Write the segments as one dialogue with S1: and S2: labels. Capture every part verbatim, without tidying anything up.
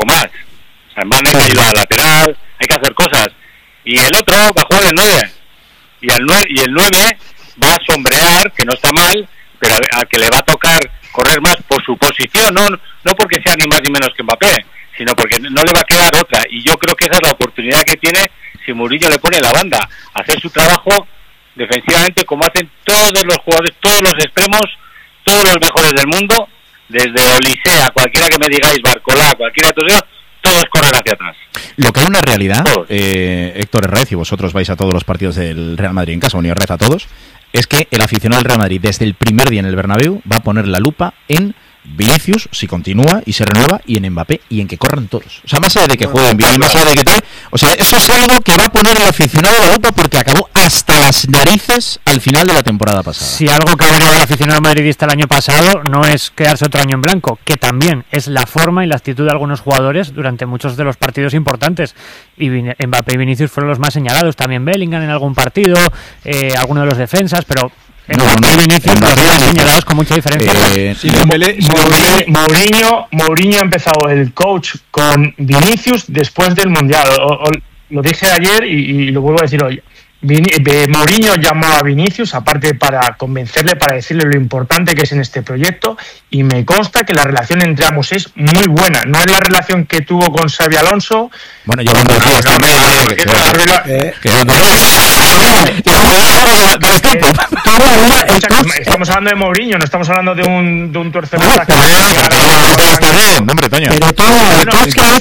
S1: más. O sea, en banda hay que ayudar al lateral, hay que hacer cosas. Y el otro va a jugar el nueve. Y el nueve, y el nueve va a sombrear, que no está mal, pero a, a que le va a tocar correr más por su posición, no, no porque sea ni más ni menos que Mbappé, sino porque no le va a quedar otra. Y yo creo que esa es la oportunidad que tiene si Mourinho le pone la banda, hacer su trabajo defensivamente como hacen todos los jugadores, todos los extremos, todos los mejores del mundo, desde Olise a cualquiera que me digáis, Barcolá, cualquiera de todos ellos, todos corren hacia atrás.
S2: Lo que es una realidad, eh, Héctor Herrez, y vosotros vais a todos los partidos del Real Madrid en casa, Unión Herrez a todos, es que el aficionado del Real Madrid desde el primer día en el Bernabéu va a poner la lupa en Vinicius, si continúa y se renueva, y en Mbappé, y en que corran todos. O sea, más allá de que jueguen bien, y más allá de que tal, o sea, eso es algo que va a poner el aficionado de la lupa porque acabó hasta las narices al final de la temporada pasada.
S3: Si algo que ha ganado el aficionado madridista el año pasado no es quedarse otro año en blanco, que también es la forma y la actitud de algunos jugadores durante muchos de los partidos importantes. Y Mbappé y Vinicius fueron los más señalados, también Bellingham en algún partido, eh, algunos de los defensas, pero en no, no, Vinicius no, los más señalados con mucha diferencia.
S4: Eh, sí, Dembélé, Mourinho, Mourinho ha empezado el coach con Vinicius después del Mundial. O, o, lo dije ayer y, y lo vuelvo a decir hoy. Vin- Mourinho llamó a Vinicius, aparte para convencerle, para decirle lo importante que es en este proyecto, y me consta que la relación entre ambos es muy buena. No es la relación que tuvo con Xabi Alonso.
S2: Bueno, yo cuando decías también
S4: estamos hablando de Mourinho, no estamos hablando de un de un tuercemata.
S2: Está bien, hombre, Toño.
S5: Pero todo el coach que ha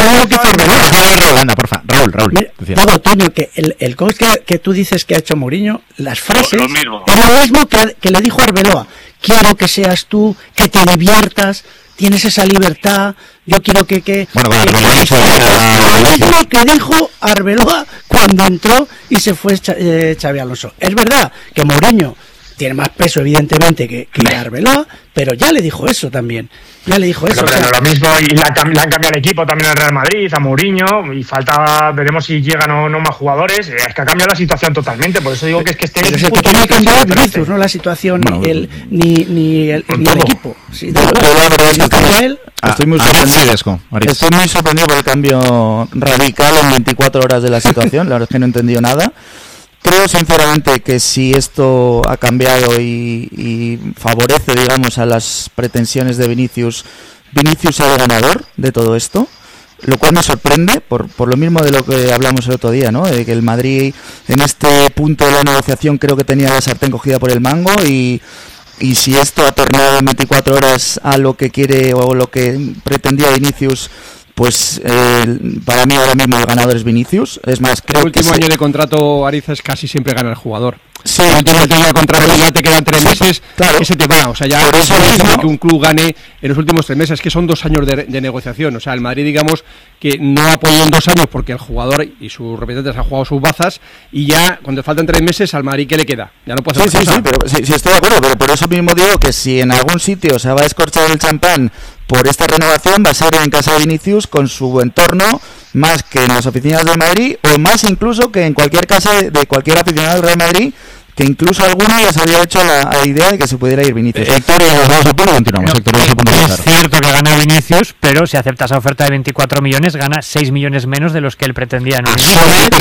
S5: hecho
S2: Anda, porfa, Raúl, Raúl.
S5: Todo, Toño, que el, el coach que, que tú dices que ha hecho Mourinho, las frases
S1: lo mismo.
S5: es lo mismo que, que le dijo Arbeloa. Quiero que seas tú, que te diviertas, tienes esa libertad, yo quiero que... que
S2: bueno,
S5: que,
S2: claro,
S5: que,
S2: que,
S5: es lo que dijo Arbeloa cuando entró y se fue eh, Xabi Alonso. Es verdad que Mourinho tiene más peso, evidentemente, que, que Arbeloa, pero ya le dijo eso también. Ya le dijo eso.
S4: Pero, pero
S5: o sea,
S4: lo mismo, y la, le han cambiado el equipo también al Real Madrid, a Mourinho, y falta, veremos si llegan o no más jugadores. Es que ha cambiado la situación totalmente, por eso digo que es que este
S5: pero
S4: es
S5: el que tiene que cambiar Vinicius, no la situación,
S2: bueno,
S5: el, ni, ni, el, ni el equipo. Sí, de verdad,
S6: Yo,
S5: no cambia él.
S2: Ah,
S6: estoy muy
S2: ah,
S6: sorprendido.
S2: sí, Maris.
S6: Estoy muy sorprendido por el cambio radical en veinticuatro horas de la situación. La verdad es que no he entendido nada. Creo sinceramente que si esto ha cambiado y, y favorece, digamos, a las pretensiones de Vinicius, Vinicius es el ganador de todo esto, lo cual me sorprende por, por lo mismo de lo que hablamos el otro día, ¿no? De que el Madrid en este punto de la negociación creo que tenía la sartén cogida por el mango y, y si esto ha tornado en veinticuatro horas a lo que quiere o lo que pretendía Vinicius, pues eh, para mí ahora mismo el ganador es Vinicius. Es más, creo
S7: el último
S6: que
S7: año se... de contrato, Arizas, casi siempre gana el jugador.
S6: Sí,
S7: el último año de contrato ya te quedan tres meses,
S6: claro.
S7: Ese te va, o sea, ya
S6: por eso
S7: es
S6: mismo
S7: que un club gane en los últimos tres meses, que son dos años de, de negociación, o sea, el Madrid, digamos, que no ha podido en dos años porque el jugador y sus representantes han jugado sus bazas, y ya, cuando faltan tres meses, al Madrid, ¿qué le queda? Ya no puede hacer
S6: sí, sí, sí, pero sí, sí, estoy de acuerdo, pero por eso mismo digo que si en algún sitio se va a escorchar el champán por esta renovación, va a ser en casa de Vinicius con su entorno, más que en las oficinas del Madrid, o más incluso que en cualquier casa de, de cualquier aficionado del Real Madrid, que incluso alguno ya se había hecho la, la idea de que se pudiera ir Vinicius.
S2: Eh, Héctor, vamos a punto, continuamos.
S3: No,
S2: Héctor, vamos a punto.
S3: Es cierto que gana Vinicius, pero si acepta esa oferta de veinticuatro millones, gana seis millones menos de los que él pretendía en un inicio.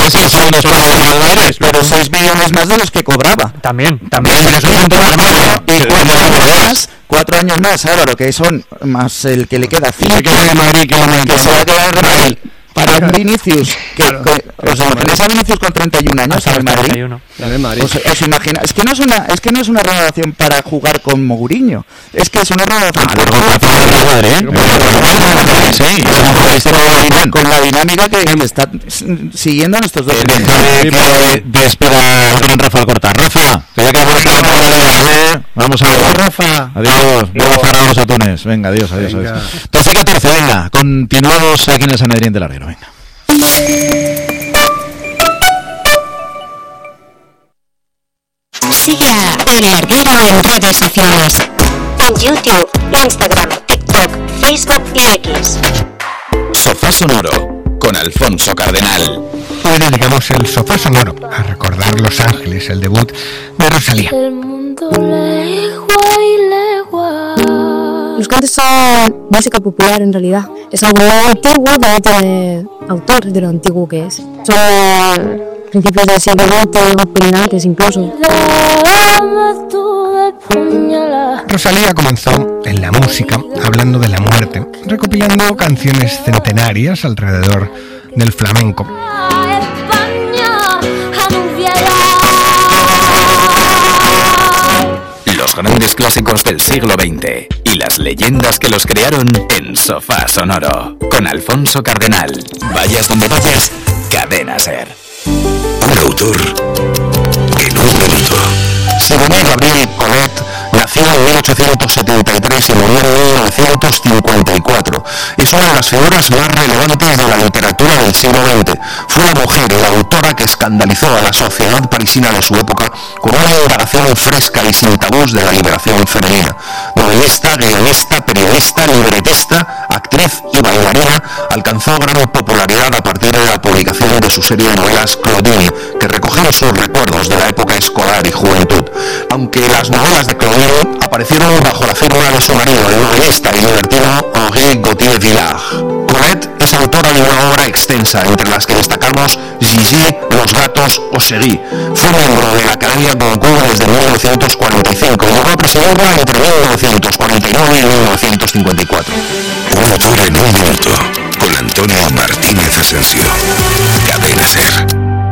S6: Pero seis millones más de los que cobraba.
S3: También, también.
S6: Pero eso es un tema y cuatro años más, cuatro años más, Álvaro, que son más el que le queda cinco, que se va a quedar en Madrid. Para Vinicius, que, claro, que, o sea, ¿imagináis a Vinicius con treinta y un años en el Madrid?
S7: En el Madrid.
S6: ¿Os, os imagina? Es que no es una, es que no es una renovación para jugar con Mourinho. Es que es una renovación
S2: ah,
S6: con la dinámica que está siguiendo en estos dos
S2: años. Espera con Rafa Alcorta. Rafa, que ya que vamos a ver.
S5: Rafa.
S2: Adiós. Vamos a cerrar los atunes. Venga, adiós, adiós. adiós. doce catorce, venga. Continuamos aquí en el San Adrián del Larguero. Venga.
S8: Sigue a El Larguero en redes sociales. En YouTube, Instagram, TikTok, Facebook y X.
S9: Sofá Sonoro con Alfonso Cardenal.
S10: Hoy dedicamos el Sofá Sonoro a recordar Los Ángeles, el debut de Rosalía.
S11: El mundo legua y legua.
S8: Los
S11: cantantes son música popular en realidad. Es algo antiguo que no tiene autor de lo antiguo que es. Son principios del siglo veinte o penales incluso.
S10: Rosalía comenzó en la música hablando de la muerte, recopilando canciones centenarias alrededor del flamenco.
S9: Los grandes clásicos del siglo veinte y las leyendas que los crearon en Sofá Sonoro, con Alfonso Cardenal. Vayas donde vayas, Cadena Ser.
S12: Un autor en un minuto. Sidonie Gabriel Collet nació en mil ochocientos setenta y tres y murió en mil novecientos cincuenta y cuatro. Es una de las figuras más relevantes de la literatura del siglo veinte. Fue la mujer y la autora que escandalizó a la sociedad parisina de su época con una indagación fresca y sin tabús de la liberación femenina. Novelista, guionista, periodista, libretista, actriz y bailarina, alcanzó gran popularidad a partir de la publicación de su serie de novelas Claudine, que recogían sus recuerdos de la época escolar y juventud. Aunque las novelas de Claudine aparecieron bajo la firma de su marido, el novelista y libertino Henri Gauthier-Villard. Collet es autora de una obra extensa, entre las que destacamos Gigi, Los gatos o Seguí. Fue miembro de la Academia Goncourt desde mil novecientos cuarenta y cinco y llegó a presidirla entre mil novecientos cuarenta y nueve y mil novecientos cincuenta y cuatro.
S13: Un autor en un minuto, con Antonio Martínez Asensio. Cadena Ser.